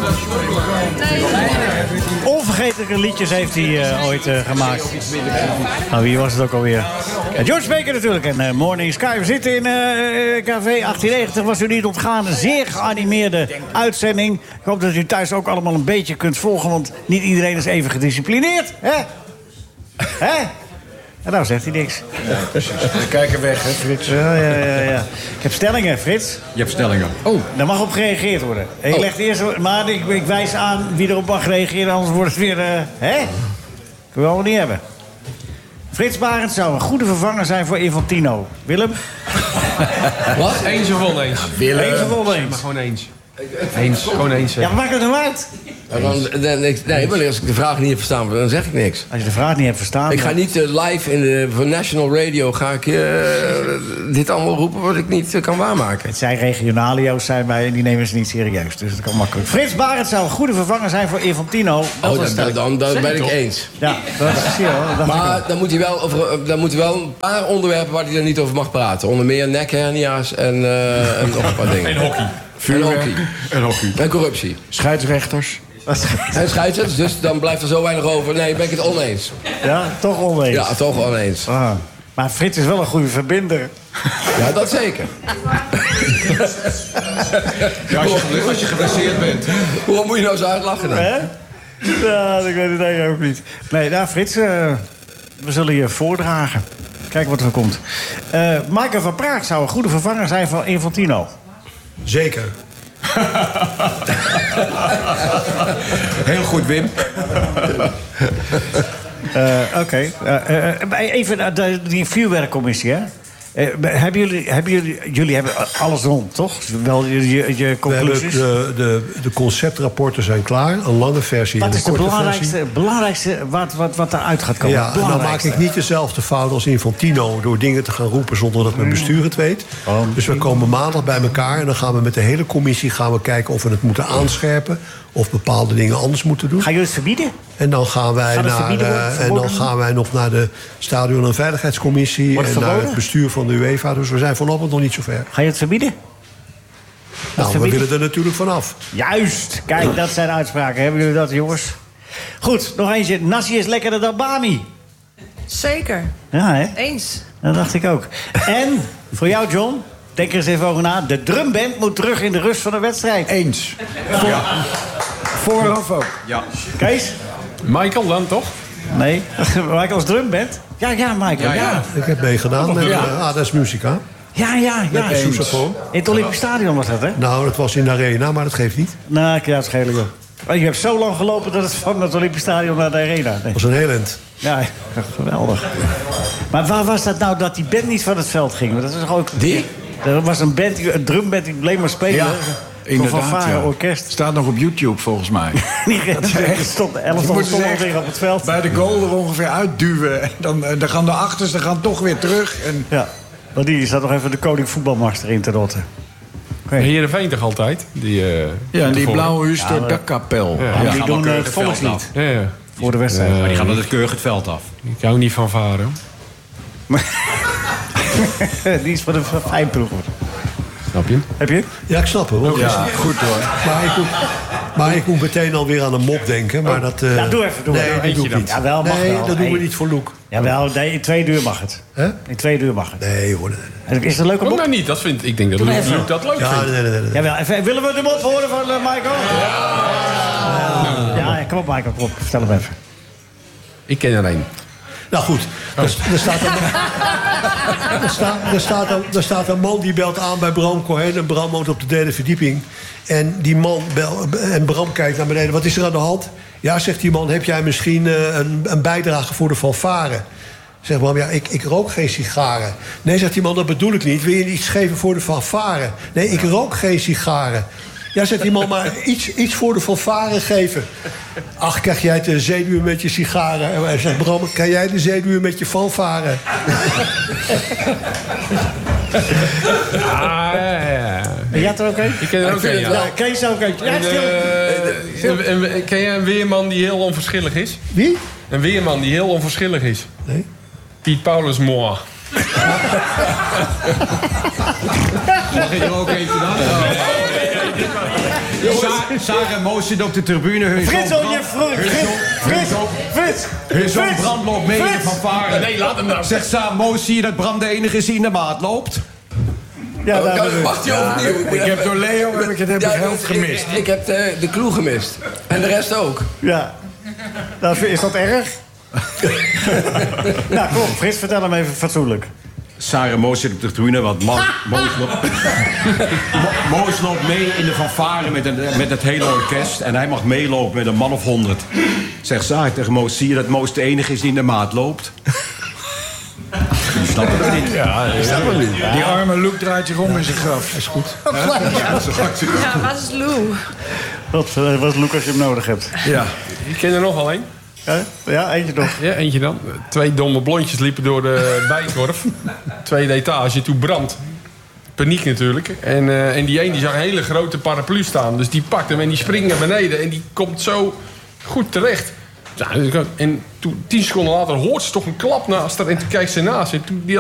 Onvergetelijke liedjes heeft hij ooit gemaakt. Nou, wie was het ook alweer? George Baker natuurlijk en Morning Sky. We zitten in Café 1890, was u niet ontgaan. Een zeer geanimeerde uitzending. Ik hoop dat u thuis ook allemaal een beetje kunt volgen... want niet iedereen is even gedisciplineerd, hè? Hè? En nou zegt hij niks. Ja, precies. We kijken weg, hè, Frits? Ja. Ik heb stellingen, Frits. Je hebt stellingen. Oh. Daar mag op gereageerd worden. Je legt eerst, maar ik wijs aan wie erop mag reageren... anders wordt het weer... hè? Kunnen we allemaal niet hebben. Frits Barend zou een goede vervanger zijn voor Infantino. Willem? Wat? Eens of oneens? Willem. Eens of oneens? Maar gewoon eens. Eens, gewoon eens. Ja, maar maakt het nou uit? Nee, als ik de vraag niet heb verstaan, dan zeg ik niks. Als je de vraag niet hebt verstaan... Ik ga niet live voor National Radio ga ik dit allemaal roepen wat ik niet kan waarmaken. Het zijn regionalio's zijn wij en die nemen ze niet serieus. Dus dat kan makkelijk. Frits Barend zou een goede vervanger zijn voor Infantino. Dan ben ik eens. Ja, dat zie je wel. Maar dan moet hij wel een paar onderwerpen waar hij er niet over mag praten. Onder meer nekhernia's en nog een paar dingen. En hockey. En hockey. En corruptie. Scheidsrechters. En scheidsrechters, dus dan blijft er zo weinig over. Nee, ben ik het oneens. Ja, toch oneens? Ja, toch oneens. Ah. Maar Frits is wel een goede verbinder. Ja, dat zeker. Ja, als je geblesseerd bent. Hoe moet je nou zo uitlachen dan? Hè? Ja, ik weet het eigenlijk ook niet. Nee, nou Frits, we zullen je voordragen. Kijk wat er komt. Michael van Praag zou een goede vervanger zijn van Infantino. Zeker. Heel goed, Wim. Oké. Even die vuurwerkcommissie, hè? Jullie hebben alles rond, toch? Wel je conclusies? De conceptrapporten zijn klaar. Een lange versie en een korte versie. Wat is het belangrijkste wat eruit gaat komen? Ja, dan maak ik niet dezelfde fout als Infantino... door dingen te gaan roepen zonder dat mijn bestuur het weet. Dus we komen maandag bij elkaar... en dan gaan we met de hele commissie kijken of we het moeten aanscherpen... of bepaalde dingen anders moeten doen. Gaan jullie het verbieden? En dan gaan wij nog naar de Stadion- en Veiligheidscommissie... en naar het bestuur van de UEFA. Dus we zijn voorlopig nog niet zo ver. Ga je het verbieden? We willen er natuurlijk vanaf. Juist. Kijk, dat zijn uitspraken. Hebben jullie dat, jongens? Goed, nog eentje. Nassi is lekkerder dan Bami. Zeker. Ja, hè? Eens. Dat dacht ik ook. En, voor jou, John... Denk er eens even over na. De drumband moet terug in de rust van de wedstrijd. Eens. Vooraf ook. Ja. Kees? Michael dan, toch? Nee. Michael als drumband? Ja, Michael. Ja. Ik heb meegedaan met Ades Musica. Ja. Met sousaphone. In het Olympisch Stadion was dat, hè? Nou, dat was in de arena, maar dat geeft niet. Nou, ik kan het schelen, joh. Oh, je hebt zo lang gelopen dat het van het Olympisch Stadion naar de arena... Nee. Dat was een heel eind. Ja, geweldig. Maar waar was dat nou dat die band niet van het veld ging? Want dat is toch ook... Er was een drumband die bleef maar spelen. Ja, inderdaad. Een orkest. Staat nog op YouTube, volgens mij. Er stond 11 weer op het veld. Bij de goal er ongeveer uitduwen. En dan gaan de achterste gaan toch weer terug. En... Ja, maar die staat nog even de koning voetbalmars erin te rotten. Okay. Heerenveen toch altijd? En die blauwe Huster dakkapel. Ja, die doen het volkslied. Ja. Voor de wedstrijd. Maar die gaan altijd keurig het veld af. Ik hou niet van varen. Die is voor de fijnproever. Snap je? Heb je? Ja, ik snap het. Ja, goed hoor. Maar ik moet meteen alweer aan een mop denken. Maar dat, ja, doe even. Nee, dat doe ik niet. Ja, wel, mag wel. Dat doen we niet voor Loek. Jawel, in 2 uur mag het. In 2 uur mag het. Nee hoor. Nee. Is het een leuke mop? Nou niet, ik denk dat Luc dat leuk vindt. Nee. Jawel, even, willen we de mop horen van Michael? Ja, kom op Michael, kom op. Vertel hem even. Ik ken er één. Nou goed, er staat een man die belt aan bij Bram Cohen. En Bram woont op de 3e verdieping. En die man en Bram kijkt naar beneden. Wat is er aan de hand? Ja, zegt die man, heb jij misschien een bijdrage voor de fanfare? Zegt Bram, ja, ik rook geen sigaren. Nee, zegt die man, dat bedoel ik niet. Wil je iets geven voor de fanfare? Nee, ik rook geen sigaren. Ja, zegt die man, maar iets voor de fanfare geven. Ach, krijg jij de zenuwen met je sigaren? En hij zegt, Bram, krijg jij de zenuwen met je fanfare? Ja. En jij had er ook een? Ik ken er ook een, ja. Kees ook een. Ja, ken jij een weerman die heel onverschillig is? Wie? Een weerman die heel onverschillig is. Nee. Piet Paulus Moa. Mag je er ook eentje dan? Sarah en Moos zitten op de tribune. Frits, Hun zoon Bram loopt mee in de fanfare. Nee, laat hem nou. Zegt Sarah Moos, zie je dat Bram de enige is die in de maat loopt? Ja, daar hebben we. Wacht je overnieuw. Ik heb door Leo de helft gemist. Ik heb de clue gemist. En de rest ook. Ja. Nou, is dat erg? Nou, kom, Frits, vertel hem even fatsoenlijk. Sarah en Moos zit op de tribune, want Moos loopt mee in de fanfare met het hele orkest. En hij mag meelopen met een man of 100. Zegt Sarah tegen Moos, zie je dat Moos de enige is die in de maat loopt? Die snappen het niet. Die arme Luc draait zich om in zijn graf. Is goed. Ja, wat is Lou? Wat was Luc als je hem nodig hebt? Ja. Ik ken er nog al één. Ja, eentje nog. Ja, eentje dan. 2 domme blondjes liepen door de Bijenkorf. 2e etage, toen brand. Paniek natuurlijk. En die een die zag een hele grote paraplu staan. Dus die pakt hem en die springt naar beneden. En die komt zo goed terecht. Ja, en toen 10 seconden later hoort ze toch een klap naast haar. En toen kijkt ze naast. En toen die